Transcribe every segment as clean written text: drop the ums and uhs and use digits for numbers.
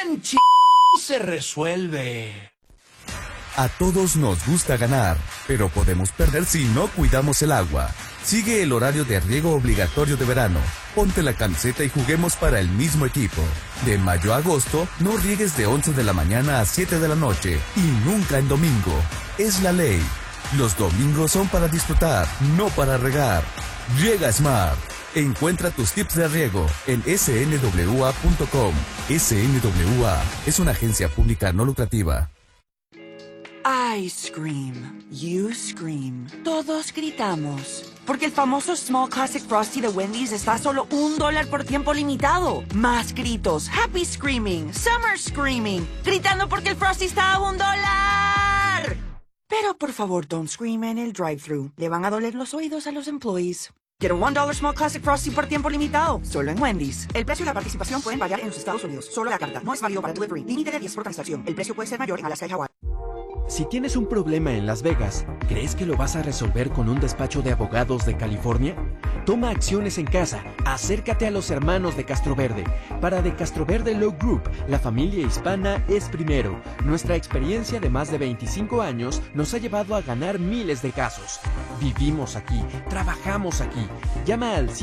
se resuelve. A todos nos gusta ganar, pero podemos perder si no cuidamos el agua. Sigue el horario de riego obligatorio de verano. Ponte la camiseta y juguemos para el mismo equipo. De mayo a agosto, no riegues de 11 de la mañana a 7 de la noche y nunca en domingo. Es la ley. Los domingos son para disfrutar, no para regar. Riega Smart. Encuentra tus tips de riego en snwa.com. SNWA es una agencia pública no lucrativa. I scream, you scream, todos gritamos. Porque el famoso Small Classic Frosty de Wendy's está a solo $1 por tiempo limitado. Más gritos, happy screaming, summer screaming, gritando porque el Frosty está a $1. Pero por favor, don't scream en el drive-thru. Le van a doler los oídos a los employees. Get a $1 Small Classic Frosty por tiempo limitado, solo en Wendy's. El precio y la participación pueden variar en los Estados Unidos. Solo la carta. No es válido para delivery. Límite de 10 por transacción. El precio puede ser mayor en Alaska y Hawái. Si tienes un problema en Las Vegas, ¿crees que lo vas a resolver con un despacho de abogados de California? Toma acciones en casa. Acércate a los hermanos de Castroverde. Para De Castroverde Law Group, la familia hispana es primero. Nuestra experiencia de más de 25 años nos ha llevado a ganar miles de casos. Vivimos aquí, trabajamos aquí. Llama al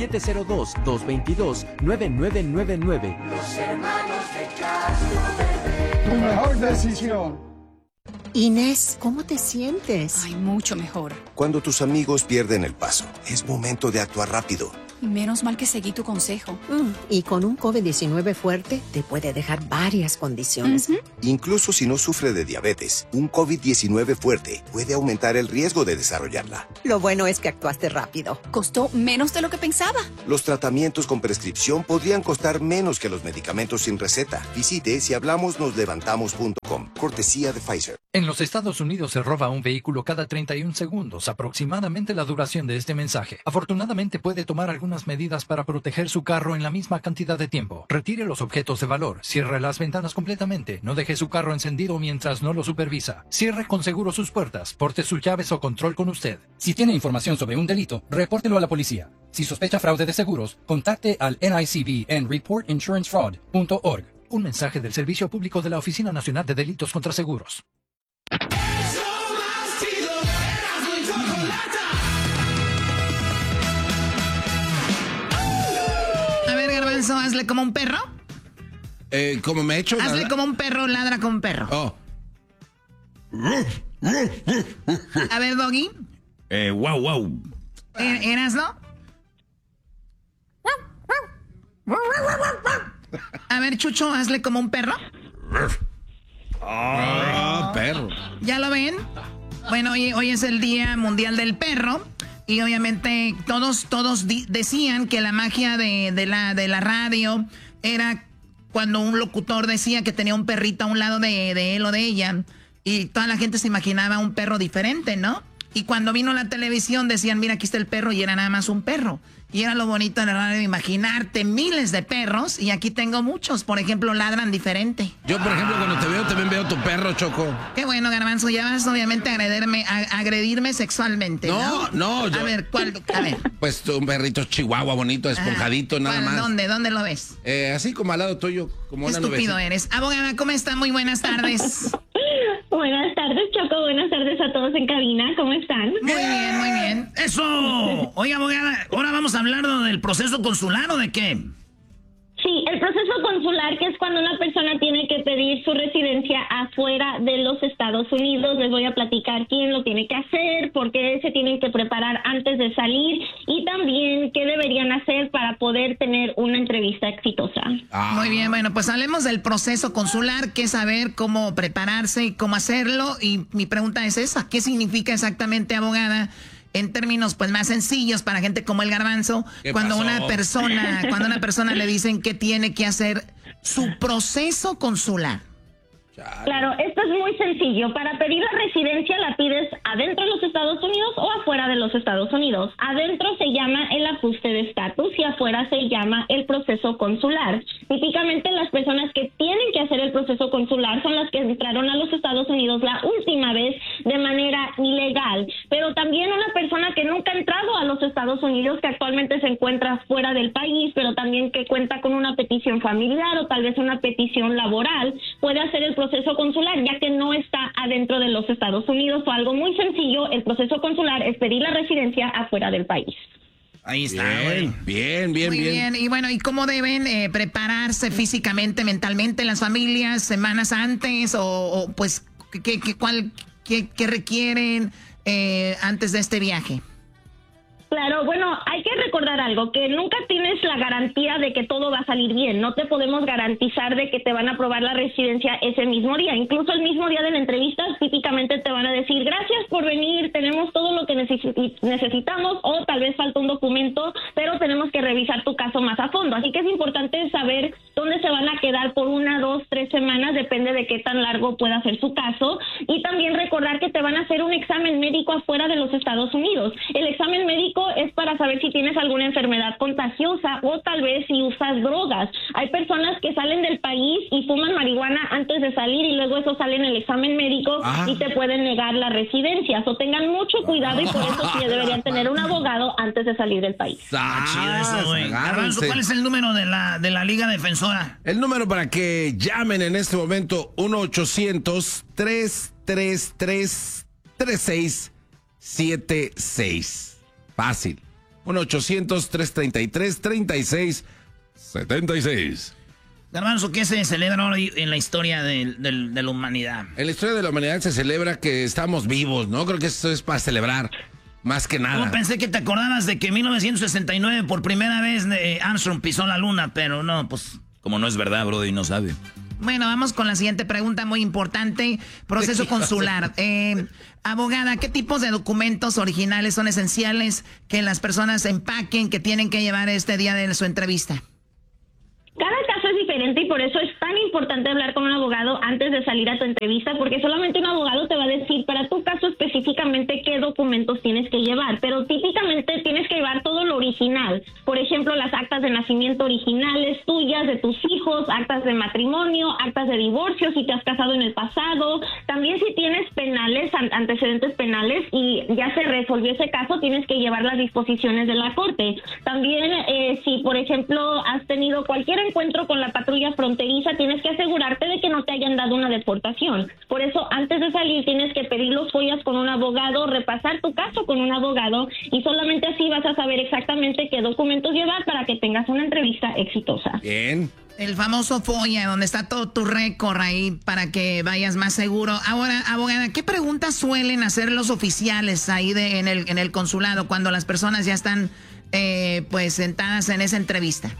702-222-9999. Los hermanos de Castroverde. Tu mejor decisión. Inés, ¿cómo te sientes? Ay, mucho mejor. Cuando tus amigos pierden el paso, es momento de actuar rápido. Y menos mal que seguí tu consejo. Y con un COVID-19 fuerte, te puede dejar varias condiciones. Incluso si no sufre de diabetes, un COVID-19 fuerte puede aumentar el riesgo de desarrollarla. Lo bueno es que actuaste rápido. Costó menos de lo que pensaba. Los tratamientos con prescripción podrían costar menos que los medicamentos sin receta. Visite sihablamosnoslevantamos.com. Cortesía de Pfizer. En los Estados Unidos se roba un vehículo cada 31 segundos, aproximadamente la duración de este mensaje. Afortunadamente puede tomar algunas medidas para proteger su carro en la misma cantidad de tiempo. Retire los objetos de valor, cierre las ventanas completamente, no deje su carro encendido mientras no lo supervisa. Cierre con seguro sus puertas, porte sus llaves o control con usted. Si tiene información sobre un delito, repórtelo a la policía. Si sospecha fraude de seguros, contacte al NICB en reportinsurancefraud.org. Un mensaje del Servicio Público de la Oficina Nacional de Delitos contra Seguros. A ver, Garbanzo, hazle como un perro. ¿Cómo me he hecho? Hazle como un perro, ladra como un perro. Oh. A ver, Doggy. Wow, wow. ¿Eras, no? A ver, Chucho, hazle como un perro. Perro. ¿Ya lo ven? Bueno, hoy es el Día Mundial del Perro. Y obviamente todos decían que la magia de la radio era cuando un locutor decía que tenía un perrito a un lado de él o de ella. Y toda la gente se imaginaba un perro diferente, ¿no? Y cuando vino la televisión decían, mira, aquí está el perro, y era nada más un perro. Y era lo bonito de la radio, imaginarte miles de perros, y aquí tengo muchos. Por ejemplo, ladran diferente. Yo, por ejemplo, cuando te veo, también veo tu perro, Choco. Qué bueno, Garbanzo, ya vas obviamente a agredirme sexualmente, ¿no? No, yo... A ver, ¿cuál? A ver. Pues un perrito chihuahua bonito, esponjadito, nada más. ¿Dónde lo ves? Así como al lado tuyo, como una nube. Estúpido eres. Abogada, ¿cómo está? Muy buenas tardes. Buenas tardes, Choco. Buenas tardes a todos en cabina. ¿Cómo están? Muy bien, muy bien. ¡Eso! Oiga, abogada, ahora vamos a hablar del proceso consular, ¿o de qué? Sí, el proceso consular, que es cuando una persona tiene que pedir su residencia afuera de los Estados Unidos. Les voy a platicar quién lo tiene que hacer, por qué se tienen que preparar antes de salir y también qué deberían hacer para poder tener una entrevista exitosa. Muy bien, bueno, pues hablemos del proceso consular, que es saber cómo prepararse y cómo hacerlo. Y mi pregunta es esa, ¿qué significa exactamente, abogada? En términos pues más sencillos para gente como el Garbanzo, cuando una persona le dicen que tiene que hacer su proceso consular. Claro, esto es muy sencillo. Para pedir la residencia la pides adentro de los Estados Unidos o afuera de los Estados Unidos. Adentro se llama el ajuste de estatus y afuera se llama el proceso consular. Típicamente las personas que tienen que hacer el proceso consular son las que entraron a los Estados Unidos la última vez de manera ilegal. Pero también una persona que nunca ha entrado a los Estados Unidos, que actualmente se encuentra fuera del país, pero también que cuenta con una petición familiar o tal vez una petición laboral, puede hacer el proceso consular, ya que no está adentro de los Estados Unidos. O algo muy sencillo, el proceso consular es pedir la residencia afuera del país. Ahí está, bien. Muy bien. Y bueno, ¿y cómo deben prepararse físicamente, mentalmente las familias semanas antes? O pues, ¿qué requieren antes de este viaje? Claro, bueno, hay que recordar algo, que nunca tienes la garantía de que todo va a salir bien. No te podemos garantizar de que te van a aprobar la residencia ese mismo día. Incluso el mismo día de la entrevista, típicamente te van a decir, gracias por venir, tenemos todo lo que necesitamos, o tal vez falta un documento, pero tenemos que revisar tu caso más a fondo. Así que es importante saber dónde se van a quedar por 1, 2, 3 semanas, depende de qué tan largo pueda ser su caso. Y también recordar que te van a hacer un examen médico afuera de los Estados Unidos. El examen médico es para saber si tienes alguna enfermedad contagiosa o tal vez si usas drogas. Hay personas que salen del país y fuman marihuana antes de salir y luego eso sale en el examen médico y te pueden negar la residencia. O tengan mucho cuidado y por eso sí deberían tener un abogado antes de salir del país. Chido eso, güey. Garbanzo, ¿cuál es el número de la Liga Defensora? El número para que llamen en este momento, 1-800-333-3676. Fácil. 1-800-333-3676. Garbanzo, ¿qué se celebra hoy en la historia de la humanidad? En la historia de la humanidad se celebra que estamos vivos, ¿no? Creo que eso es para celebrar, más que nada. No, pensé que te acordaras de que en 1969 por primera vez Armstrong pisó la luna, pero no, pues como no es verdad, brody, no sabe. Bueno, vamos con la siguiente pregunta muy importante. Proceso consular. Abogada, ¿qué tipos de documentos originales son esenciales que las personas empaquen, que tienen que llevar este día de su entrevista? Cada caso es diferente y por eso es tan importante hablar con un abogado antes de salir a tu entrevista, porque solamente un abogado te va a decir para tu caso específicamente qué documentos tienes que llevar, pero típicamente tienes que llevar todo lo original. Por ejemplo, las actas de nacimiento originales tuyas, de tus hijos, actas de matrimonio, actas de divorcio si te has casado en el pasado. También si tienes penales, antecedentes penales y ya se resolvió ese caso, tienes que llevar las disposiciones de la corte. También si, por ejemplo, has tenido cualquier encuentro con la patrulla fronteriza, tienes que asegurarte de que no te hayan dado una deportación. Por eso, antes de salir, tienes que pedir los follas con un abogado, repasar tu caso con un abogado y solamente así vas a saber exactamente qué documentos llevar para que tengas una entrevista exitosa. Bien. El famoso FOIA, donde está todo tu récord ahí para que vayas más seguro. Ahora, abogada, ¿qué preguntas suelen hacer los oficiales ahí en el consulado cuando las personas ya están pues sentadas en esa entrevista?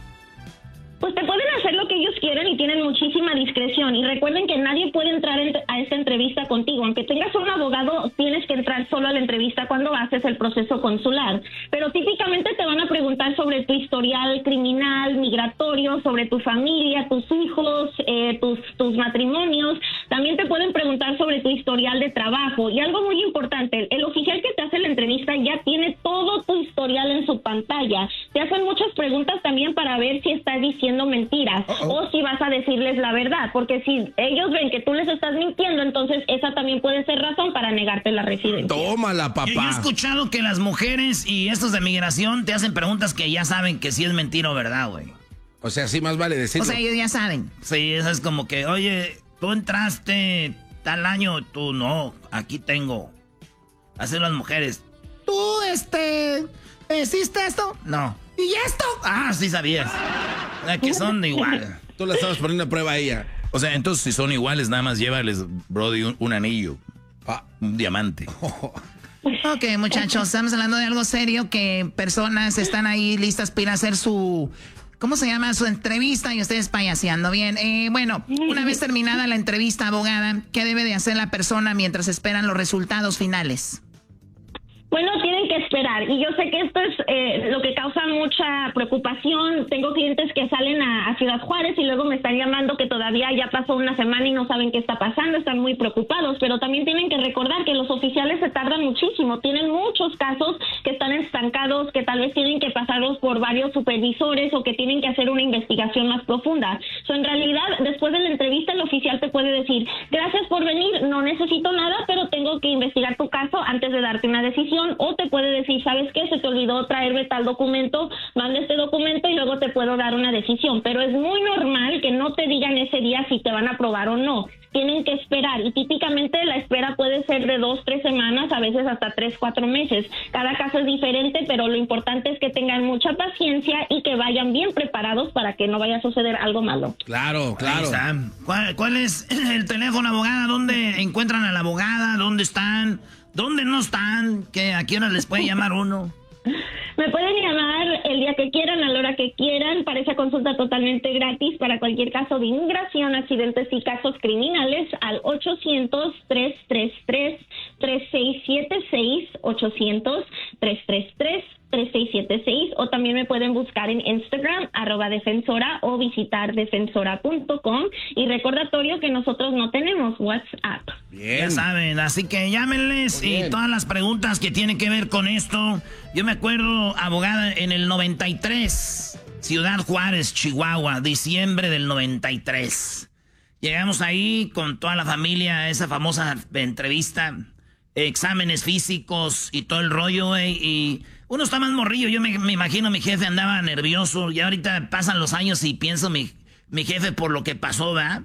Pues te pueden hacer lo que ellos quieren y tienen muchísima discreción. Y recuerden que nadie puede entrar a esta entrevista contigo. Aunque tengas un abogado, tienes que entrar solo a la entrevista cuando haces el proceso consular. Pero típicamente te van a preguntar sobre tu historial criminal, migratorio, sobre tu familia, tus hijos, tus matrimonios. También te pueden preguntar sobre tu historial de trabajo. Y algo muy importante, el oficial que te hace la entrevista ya tiene todo tu historial en su pantalla. Te hacen muchas preguntas también para ver si estás diciendo mentiras o si vas a decirles la verdad, porque si ellos ven que tú les estás mintiendo, entonces esa también puede ser razón para negarte la residencia. Tómala, papá. Yo he escuchado que las mujeres y estos de migración te hacen preguntas que ya saben que sí es mentira o verdad, güey. O sea, sí más vale decirlo. O sea, ellos ya saben. Sí, eso es como que, oye, tú entraste tal año, tú no, aquí tengo. Hacen las mujeres. ¿Tú, hiciste esto? No. ¿Y esto? Ah, sí sabías. Que son igual. Tú la estabas poniendo a prueba a ella. O sea, entonces si son iguales, nada más llévales, brody, un anillo. Un diamante. Ok, muchachos, estamos hablando de algo serio, que personas están ahí listas para hacer su... ¿Cómo se llama? Su entrevista y ustedes payaseando. Bien, bueno, una vez terminada la entrevista, abogada, ¿qué debe de hacer la persona mientras esperan los resultados finales? Bueno, tienen que esperar. Y yo sé que esto es lo que causa mucha preocupación. Tengo clientes que salen a Ciudad Juárez y luego me están llamando que todavía ya pasó una semana y no saben qué está pasando. Están muy preocupados. Pero también tienen que recordar que los oficiales se tardan muchísimo. Tienen muchos casos que están estancados, que tal vez tienen que pasarlos por varios supervisores o que tienen que hacer una investigación más profunda. En realidad, después de la entrevista, el oficial te puede decir, gracias por venir, no necesito nada, pero tengo que investigar tu caso antes de darte una decisión. O te puede decir, ¿sabes qué? Se te olvidó traerme tal documento, manda este documento y luego te puedo dar una decisión. Pero es muy normal que no te digan ese día si te van a aprobar o no. Tienen que esperar y típicamente la espera puede ser de 2-3 semanas, a veces hasta 3-4 meses. Cada caso es diferente, pero lo importante es que tengan mucha paciencia y que vayan bien preparados para que no vaya a suceder algo malo. Claro. ¿Cuál es el teléfono, abogada? ¿Dónde encuentran a la abogada? ¿Dónde están? ¿Dónde no están? ¿A qué hora les puede llamar uno? Me pueden llamar el día que quieran, a la hora que quieran, para esa consulta totalmente gratis para cualquier caso de inmigración, accidentes y casos criminales al 800-333-3676, 800-333-3676, o también me pueden buscar en Instagram, @defensora, o visitar defensora.com. Y recordatorio que nosotros no tenemos WhatsApp. Bien. Ya saben, así que llámenles y todas las preguntas que tienen que ver con esto. Yo me acuerdo, abogada, en el 93, Ciudad Juárez, Chihuahua, diciembre del 93. Llegamos ahí con toda la familia a esa famosa entrevista, exámenes físicos y todo el rollo, y uno está más morrillo. Yo me imagino mi jefe andaba nervioso, y ahorita pasan los años y pienso mi jefe por lo que pasó, ¿verdad?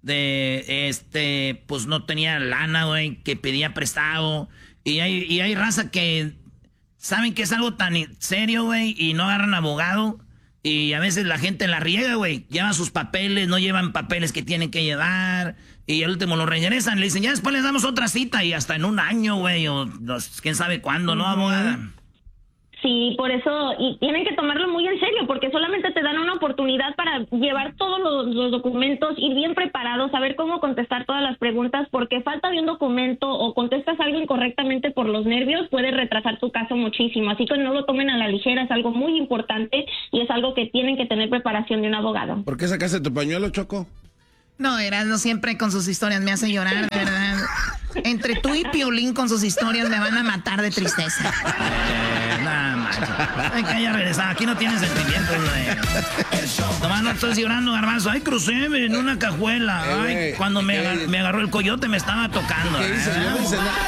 Pues no tenía lana, güey, que pedía prestado, y hay raza que saben que es algo tan serio, güey, y no agarran abogado, y a veces la gente la riega, güey, llevan sus papeles, no llevan papeles que tienen que llevar, y al último lo regresan, le dicen, ya después les damos otra cita, y hasta en un año, güey, o quién sabe cuándo, ¿no, abogada? Sí, por eso, y tienen que tomarlo muy en serio, porque solamente te dan una oportunidad para llevar todos los documentos, ir bien preparados, saber cómo contestar todas las preguntas, porque falta de un documento o contestas algo incorrectamente por los nervios, puede retrasar tu caso muchísimo. Así que no lo tomen a la ligera, es algo muy importante y es algo que tienen que tener preparación de un abogado. ¿Por qué sacaste tu pañuelo, Choco? No, Erasmo siempre con sus historias me hace llorar, de verdad. Entre tú y Piolín con sus historias me van a matar de tristeza. Nada más. Hay que ya regresar. Aquí no tienes sentimientos, güey. Nomás no estoy llorando, Garbanzo. Ay, crucé en una cajuela. Ay, cuando me agarró el coyote me estaba tocando. ¿Qué dices? Yo no hice nada.